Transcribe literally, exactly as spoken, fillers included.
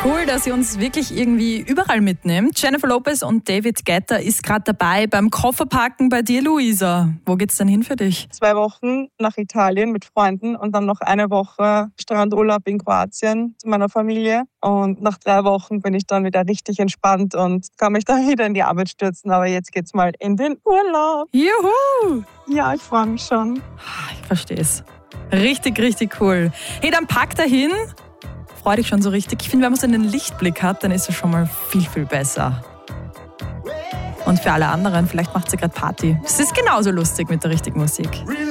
Cool, dass ihr uns wirklich irgendwie überall mitnimmt. Jennifer Lopez und David Guetta ist gerade dabei beim Kofferpacken bei dir, Luisa. Wo geht's denn hin für dich? Zwei Wochen nach Italien mit Freunden und dann noch eine Woche Strandurlaub in Kroatien zu meiner Familie. Und nach drei Wochen bin ich dann wieder richtig entspannt und kann mich dann wieder in die Arbeit stürzen. Aber jetzt geht's mal in den Urlaub. Juhu! Ja, ich freue mich schon. Ich verstehe es. Richtig, richtig cool. Hey, dann pack dahin. Freu dich schon so richtig. Ich finde, wenn man so einen Lichtblick hat, dann ist es schon mal viel, viel besser. Und für alle anderen, vielleicht macht sie gerade Party. Es ist genauso lustig mit der richtigen Musik.